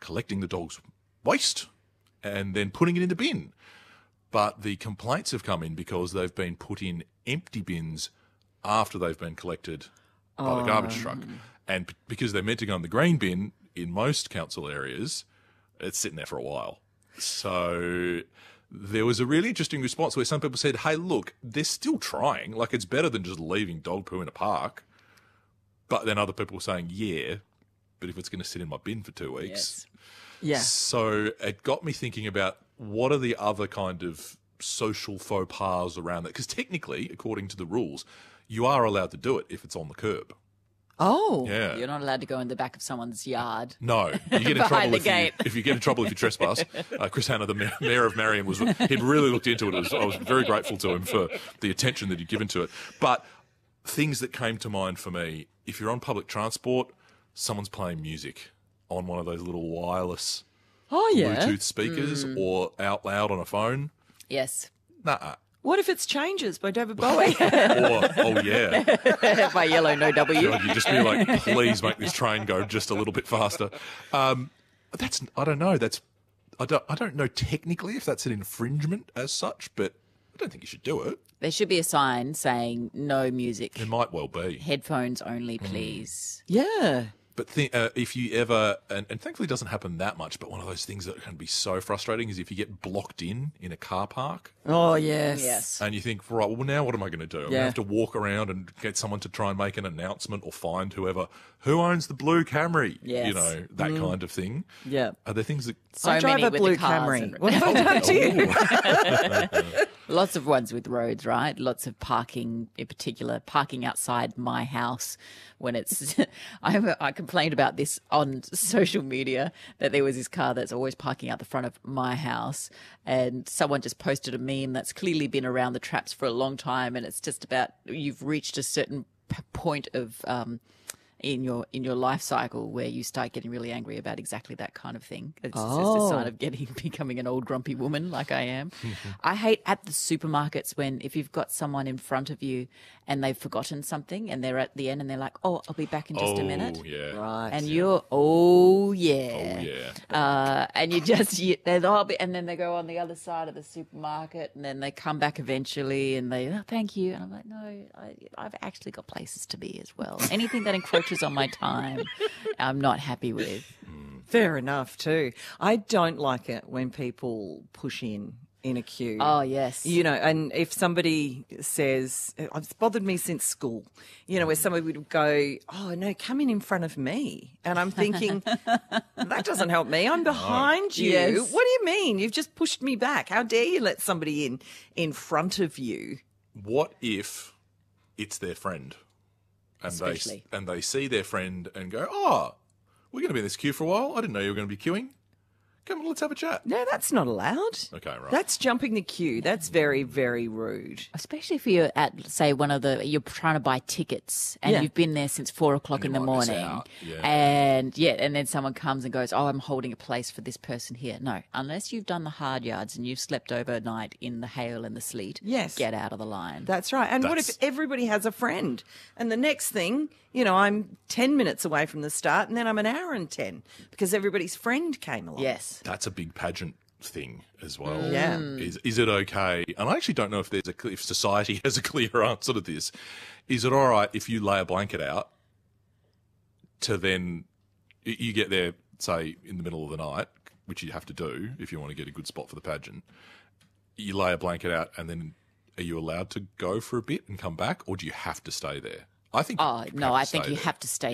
collecting the dog's waste and then putting it in the bin. But the complaints have come in because they've been put in empty bins after they've been collected by the garbage truck. And because they're meant to go in the green bin in most council areas, it's sitting there for a while. So there was a really interesting response where some people said, hey, look, they're still trying. Like, it's better than just leaving dog poo in a park. But then other people were saying, yeah, but if it's going to sit in my bin for 2 weeks. Yes. Yeah. So it got me thinking about what are the other kind of social faux pas around that? Because technically, according to the rules, you are allowed to do it if it's on the curb. Oh. Yeah. You're not allowed to go in the back of someone's yard. No, you get in Behind trouble the if gate. you get in trouble if you trespass. Chris Hanna, the mayor of Marion, he'd really looked into it. I was very grateful to him for the attention that he'd given to it. But things that came to mind for me: if you're on public transport, someone's playing music on one of those little wireless Oh, yeah. Bluetooth speakers or out loud on a phone. Yes. Nah. What if it's Changes by David Bowie? Or, oh yeah. By Yellow No W. God, you just be like, please make this train go just a little bit faster. I don't know. I don't know technically if that's an infringement as such, but I don't think you should do it. There should be a sign saying no music. It might well be. Headphones only, please. Yeah. But if you ever, and thankfully it doesn't happen that much, but one of those things that can be so frustrating is if you get blocked in a car park. Oh, yes. Yes. And you think, right, well, now what am I going to do? I'm going to Yeah. have to walk around and get someone to try and make an announcement or find whoever, who owns the blue Camry? Yes. You know, that kind of thing. Yeah. Are there things that... So I drive many a with blue the cars Camry. and- What have I done to you? Lots of ones with roads, right? Lots of parking, in particular, parking outside my house when it's. I complained about this on social media that there was this car that's always parking out the front of my house, and someone just posted a meme that's clearly been around the traps for a long time, and it's just about you've reached a certain point of. In your life cycle where you start getting really angry about exactly that kind of thing. It's just a sign of becoming an old grumpy woman like I am. I hate at the supermarkets when if you've got someone in front of you and they've forgotten something and they're at the end and they're like, oh, I'll be back in just a minute. Oh, yeah. Right. And you're, oh, yeah. Oh, yeah. And and then they go on the other side of the supermarket and then they come back eventually and they, oh, thank you. And I'm like, no, I've actually got places to be as well. Anything that encroaches on my time, I'm not happy with. Fair enough, too. I don't like it when people push in a queue. Oh, yes. You know, and if somebody says, it's bothered me since school, you know, where somebody would go, oh, no, come in front of me. And I'm thinking, that doesn't help me. I'm behind you. Yes. What do you mean? You've just pushed me back. How dare you let somebody in front of you? What if it's their friend? And Especially. they see their friend and go, oh, we're going to be in this queue for a while. I didn't know you were going to be queuing. Come on, let's have a chat. No, that's not allowed. Okay, right. That's jumping the queue. That's very, very rude. Especially if you're at, say, you're trying to buy tickets and Yeah. you've been there since 4:00 in you the might miss morning. out. Yeah. And then someone comes and goes, oh, I'm holding a place for this person here. No, unless you've done the hard yards and you've slept overnight in the hail and the sleet. Yes. Get out of the line. That's right. And what if That's- everybody has a friend? And the next thing, you know, I'm 10 minutes away from the start and then I'm an hour and 10 because everybody's friend came along. Yes. That's a big pageant thing as well. Yeah. Is it okay? And I actually don't know if society has a clear answer to this. Is it all right if you lay a blanket out to then you get there, say, in the middle of the night, which you have to do if you want to get a good spot for the pageant. You lay a blanket out and then are you allowed to go for a bit and come back, or do you have to stay there? I think. Oh, no, I think you there. have to stay